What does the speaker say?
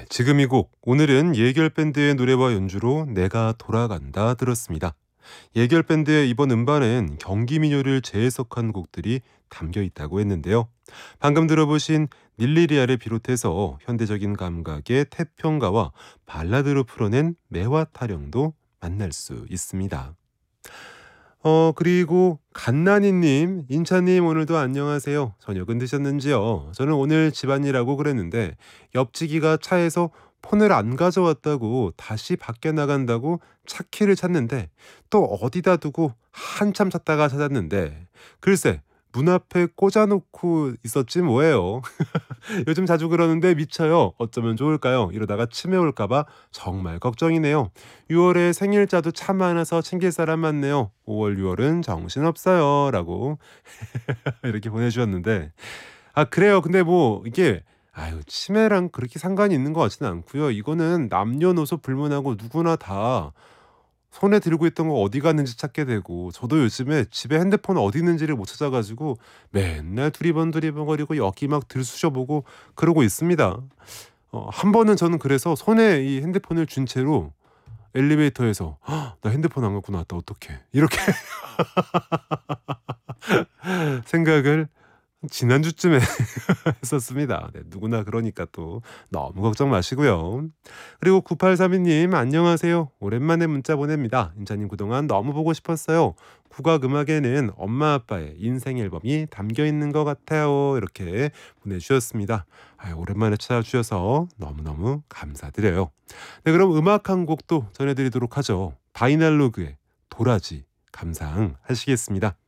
지금 이 곡, 오늘은 예결 밴드의 노래와 연주로 내가 돌아간다 들었습니다. 예결 밴드의 이번 음반엔 경기 민요를 재해석한 곡들이 담겨 있다고 했는데요. 방금 들어보신 닐리리아를 비롯해서 현대적인 감각의 태평가와 발라드로 풀어낸 매화 타령도 만날 수 있습니다. 그리고 갓나니님, 인차님 오늘도 안녕하세요. 저녁은 드셨는지요? 저는 오늘 집안일하고 그랬는데 옆지기가 차에서 폰을 안 가져왔다고 다시 밖에 나간다고 차키를 찾는데 또 어디다 두고 한참 찾다가 찾았는데 글쎄 문 앞에 꽂아놓고 있었지 뭐예요. 요즘 자주 그러는데 미쳐요. 어쩌면 좋을까요? 이러다가 치매 올까봐 정말 걱정이네요. 6월에 생일자도 참 많아서 챙길 사람 많네요. 5월, 6월은 정신없어요. 라고 이렇게 보내주셨는데 그래요. 근데 뭐 이게 치매랑 그렇게 상관이 있는 것 같지는 않고요. 이거는 남녀노소 불문하고 누구나 다 손에 들고 있던 거 어디 갔는지 찾게 되고 저도 요즘에 집에 핸드폰 어디 있는지를 못 찾아가지고 맨날 두리번두리번거리고 여기 막 들쑤셔보고 그러고 있습니다. 한 번은 저는 그래서 손에 이 핸드폰을 쥔 채로 엘리베이터에서 나 핸드폰 안 갖고 나왔다 어떡해 이렇게 생각을 지난주쯤에 했었습니다. 네, 누구나 그러니까 또 너무 걱정 마시고요. 그리고 9832님 안녕하세요. 오랜만에 문자 보냅니다. 인자님 그동안 너무 보고 싶었어요. 국악 음악에는 엄마 아빠의 인생 앨범이 담겨 있는 것 같아요. 이렇게 보내주셨습니다. 오랜만에 찾아주셔서 너무너무 감사드려요. 네, 그럼 음악 한 곡도 전해드리도록 하죠. 바이날로그의 도라지 감상하시겠습니다.